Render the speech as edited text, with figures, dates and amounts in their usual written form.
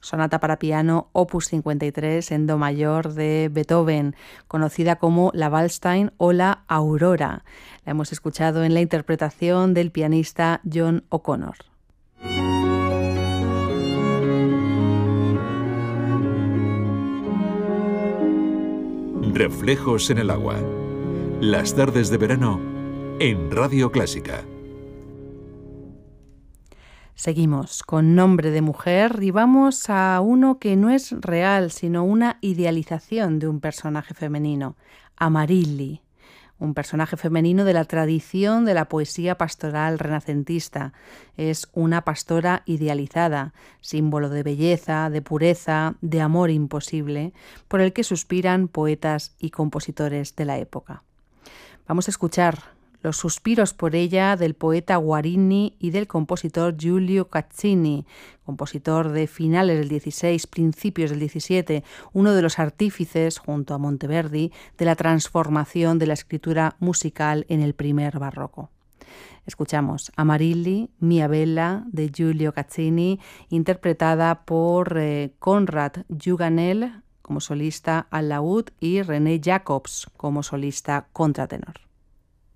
sonata para piano opus 53 en do mayor de Beethoven, conocida como la Waldstein o la Aurora. La hemos escuchado en la interpretación del pianista John O'Connor. Reflejos en el agua. Las tardes de verano en Radio Clásica. Seguimos con Nombre de mujer y vamos a uno que no es real, sino una idealización de un personaje femenino, Amarilli, un personaje femenino de la tradición de la poesía pastoral renacentista. Es una pastora idealizada, símbolo de belleza, de pureza, de amor imposible, por el que suspiran poetas y compositores de la época. Vamos a escuchar Los suspiros por ella del poeta Guarini y del compositor Giulio Caccini, compositor de finales del XVI, principios del XVII, uno de los artífices, junto a Monteverdi, de la transformación de la escritura musical en el primer barroco. Escuchamos Amarilli, Mia Bella, de Giulio Caccini, interpretada por Conrad Juganel como solista al laúd y René Jacobs como solista contratenor.